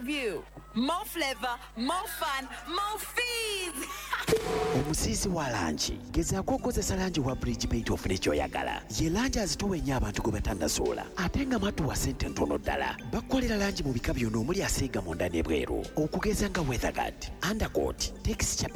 review. More flavor, more fun, more fees. Omusiisi wa langi gezaako okozesa langi wa bridge paint ofune ky'oyagala. Ye langi azitowa ennyo abantu gwe batannasuula ate nga matuwa ssente ntono ddala. Bakukolera langi mu bika byonna omuli aseega munda n'ebweru okugeza nga weatherguard, undercoat, texture